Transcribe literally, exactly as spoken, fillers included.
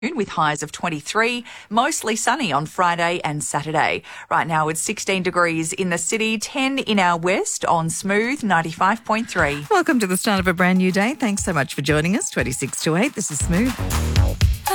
with highs of twenty-three, mostly sunny on Friday and Saturday. Right now it's sixteen degrees in the city, ten in our west on Smooth ninety-five point three. Welcome to the start of a brand new day. Thanks so much for joining us. twenty-six to eight, this is Smooth.